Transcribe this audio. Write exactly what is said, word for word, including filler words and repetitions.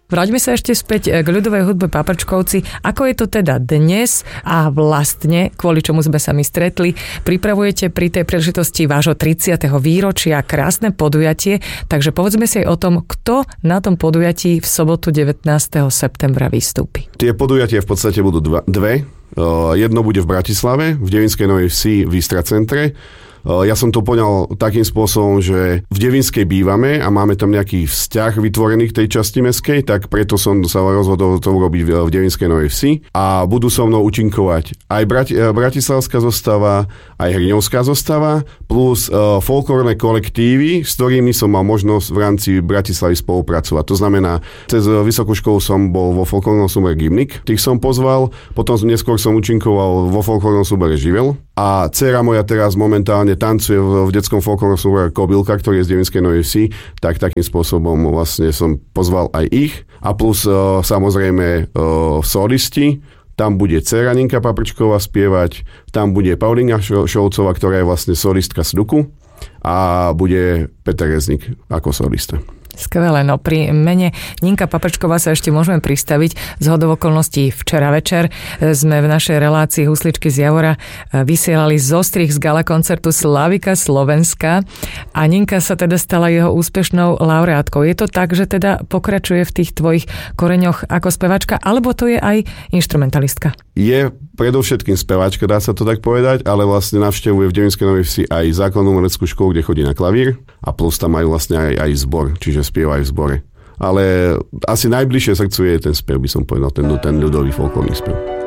Vráťme sa ešte späť k ľudovej hudbe Paprčkovci. Ako je to teda dnes a vlastne, kvôli čomu sme sa my stretli, pripravujete pri tej príležitosti vášho tridsiateho výročia krásne podujatie, takže povedzme si aj o tom, kto na tom podujatí v sobotu devätnásteho septembra vystúpi. Tie podujatia v podstate budú dva, dve. Jedno bude v Bratislave, v Devinskej Novej Vsi v Istra centre. Ja som to poňal takým spôsobom, že v Devinskej bývame a máme tam nejaký vzťah vytvorený k tej časti mestskej, tak preto som sa rozhodol to urobiť v Devinskej Novej Vsi a budú so mnou účinkovať aj Brati- bratislavská zostava, aj hriňovská zostava, plus uh, folklórne kolektívy, s ktorými som mal možnosť v rámci Bratislavy spolupracovať. To znamená, cez vysokú školu som bol vo folklórnom súbore Gimnik, tých som pozval, potom neskôr som účinkoval vo folklórnom súbore Živel a dcéra moja teraz momentálne tancuje v, v detskom folklórnom súbore Kobylka, ktorý je z Devinskej Novej Vsi, tak takým spôsobom vlastne som pozval aj ich a plus uh, samozrejme uh, solisti. Tam bude dcéra Ninka Paprčková spievať, tam bude Paulína Šolcová, ktorá je vlastne solistka z Duku a bude Peter Reznik ako solista. Skvelé, no pri mene Ninka Paprčková sa ešte môžeme pristaviť. Zhodou okolností včera večer sme v našej relácii Husličky z Javora vysielali zostrih z gala koncertu Slávika Slovenska a Ninka sa teda stala jeho úspešnou laureátkou. Je to tak, že teda pokračuje v tých tvojich koreňoch ako spevačka, alebo to je aj inštrumentalistka? Je predovšetkým speváčka, dá sa to tak povedať, ale vlastne navštevuje v Devinskej Novej Vsi aj základnú umeleckú školu, kde chodí na klavír a plus tam majú vlastne aj, aj zbor, čiže spieva aj v zbore. Ale asi najbližšie srdcu je ten spev, by som povedal, ten, ten ľudový folklórny spev.